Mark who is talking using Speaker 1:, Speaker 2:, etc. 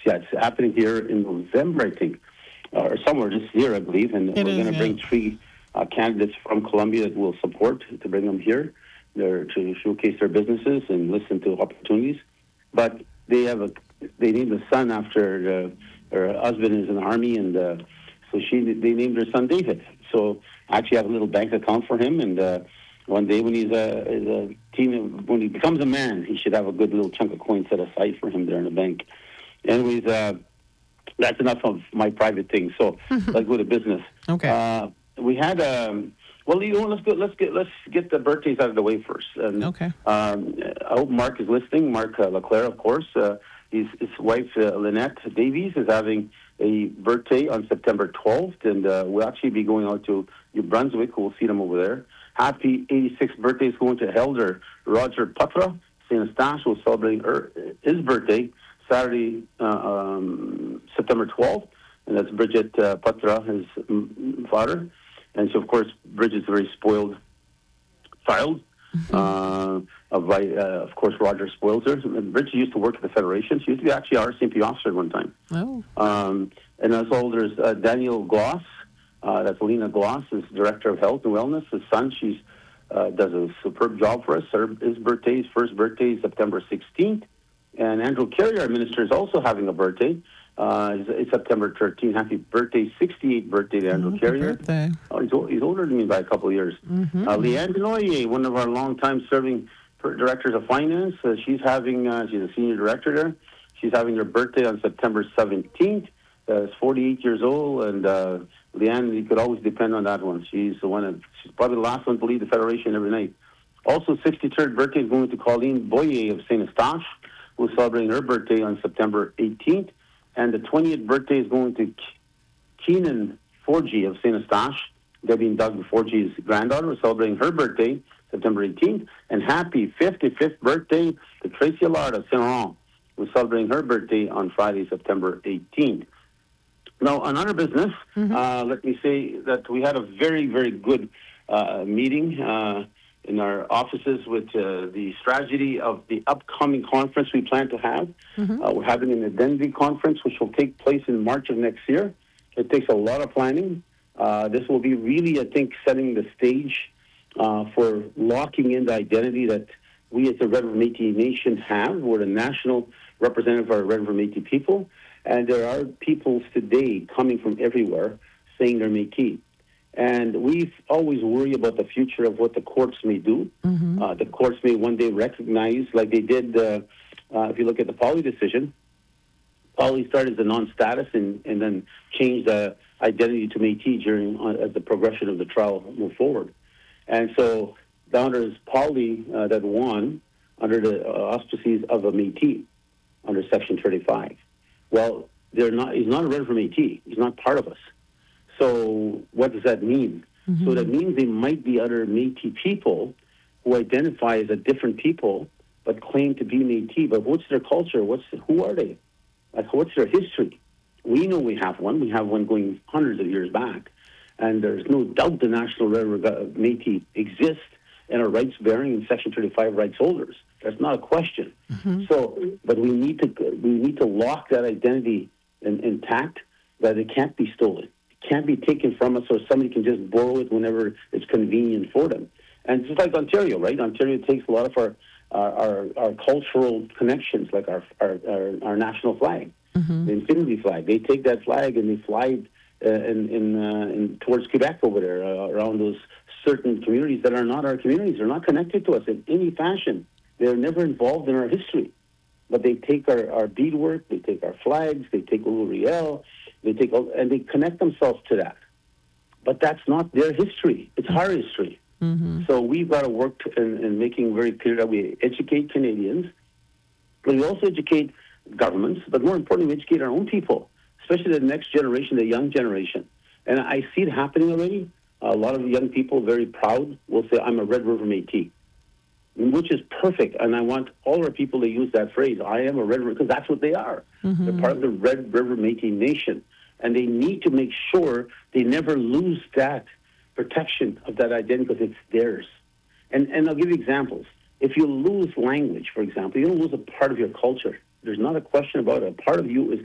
Speaker 1: Yeah, it's happening here in November, I think, or somewhere this year, I believe. And
Speaker 2: It
Speaker 1: we're
Speaker 2: is,
Speaker 1: going to
Speaker 2: yeah.
Speaker 1: bring three candidates from Colombia that we'll support to bring them here there to showcase their businesses and listen to opportunities. But they named a son after her husband is in the army, and so they named their son David. So I actually have a little bank account for him, and one day when when he becomes a man, he should have a good little chunk of coin set aside for him there in the bank. Anyways, that's enough of my private things. So let's go to business.
Speaker 2: Okay.
Speaker 1: We had let's get the birthdays out of the way first. And
Speaker 2: Okay.
Speaker 1: I hope Mark is listening. Mark Leclerc, of course. His wife Lynette Davies is having a birthday on September 12th, and we'll actually be going out to New Brunswick. We'll see them over there. Happy 86th birthday is going to Elder Roger Putra. St. Eustache will celebrate his birthday Saturday, September 12th, and that's Bridget Putra, his father. And so, of course, Bridget's a very spoiled child. Of course, Roger spoils her. And Bridget used to work at the Federation. She used to be actually an RCMP officer at one time.
Speaker 2: Oh.
Speaker 1: And as well, there's Daniel Gloss. That's Lena Gloss, is Director of Health and Wellness. His son, she's does a superb job for us. His first birthday is September 16th. And Andrew Carey, our minister, is also having a birthday. It's September 13th. Happy birthday, 68th birthday to Andrew Carrier.
Speaker 2: Birthday.
Speaker 1: Oh, he's older than me by a couple of years. Leanne Denoyer, one of our longtime serving directors of finance, she's a senior director there. She's having her birthday on September 17th. She's 48 years old, and Leanne, you could always depend on that one. She's probably the last one to lead the Federation every night. Also, 63rd birthday is going to Colleen Boyer of St. Eustache, who's celebrating her birthday on September 18th. And the 20th birthday is going to Keenan Forgy of St. Eustache. Debbie and Doug Forgy's granddaughter is celebrating her birthday, September 18th. And happy 55th birthday to Tracy Allard of Saint Laurent, who's celebrating her birthday on Friday, September 18th. Now, on other business, let me say that we had a very, very good meeting in our offices with the strategy of the upcoming conference we plan to have. We're having an identity conference, which will take place in March of next year. It takes a lot of planning. This will be really, I think, setting the stage for locking in the identity that we as the Red River Métis Nation have. We're the national representative of our Red River Métis people. And there are peoples today coming from everywhere saying they're Métis. And we always worry about the future of what the courts may do. The courts may one day recognize, like they did, if you look at the Pauli decision, Pauli started as a non-status and then changed the identity to Métis as the progression of the trial moved forward. And so down there is Pauli that won under the auspices of a Métis under Section 35. Well, he's not a Red River Métis. He's not part of us. So what does that mean? So that means there might be other Métis people who identify as a different people but claim to be Métis. But what's their culture? Who are they? Like, what's their history? We know we have one. We have one going hundreds of years back. And there's no doubt the National Red River Métis exists and are rights bearing in Section 35 rights holders. That's not a question. But we need to lock that identity intact, that it can't be stolen. It can't be taken from us, or somebody can just borrow it whenever it's convenient for them. And it's just like Ontario, right? Ontario takes a lot of our cultural connections, like our national flag, the Infinity flag. They take that flag and they fly it towards Quebec over there, around those certain communities that are not our communities. They're not connected to us in any fashion. They're never involved in our history. But they take our beadwork, they take our flags, they take Riel, and they connect themselves to that. But that's not their history. It's our history. So we've got to work in making very clear that we educate Canadians, but we also educate governments, but more importantly, we educate our own people, especially the next generation, the young generation. And I see it happening already. A lot of young people, very proud, will say, I'm a Red River Métis, which is perfect. And I want all our people to use that phrase, I am a Red River, because that's what they are. They're part of the Red River Métis Nation. And they need to make sure they never lose that protection of that identity because it's theirs. And I'll give you examples. If you lose language, for example, you don't lose a part of your culture. There's not a question about it. A part of you is